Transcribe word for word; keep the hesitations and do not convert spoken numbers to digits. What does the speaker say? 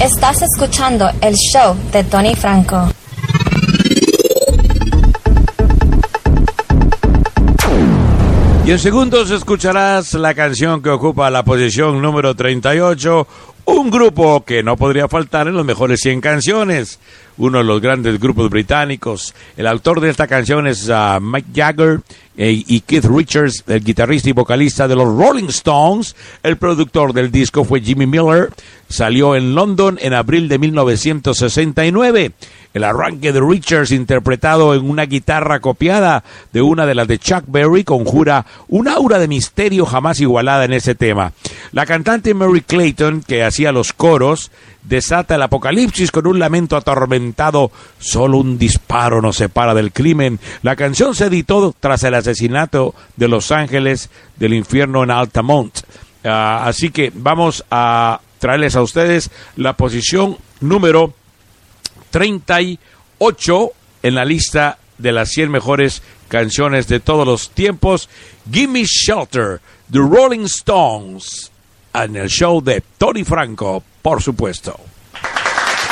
Estás escuchando el show de Tony Franco. Y en segundos escucharás la canción que ocupa la posición número treinta y ocho, un grupo que no podría faltar en los mejores cien canciones, uno de los grandes grupos británicos. El autor de esta canción es uh, Mick Jagger eh, y Keith Richards, el guitarrista y vocalista de los Rolling Stones. El productor del disco fue Jimmy Miller. Salió en London en abril de mil novecientos sesenta y nueve. El arranque de Richards, interpretado en una guitarra copiada de una de las de Chuck Berry, conjura un aura de misterio jamás igualada en ese tema. La cantante Mary Clayton, que hacía los coros, desata el apocalipsis con un lamento atormentado. Solo un disparo nos separa del crimen. La canción se editó tras el asesinato de Los Ángeles del infierno en Altamont. Uh, así que vamos a traerles a ustedes la posición número treinta y ocho en la lista de las cien mejores canciones de todos los tiempos. Gimme Shelter, The Rolling Stones, en el show de Tony Franco, por supuesto.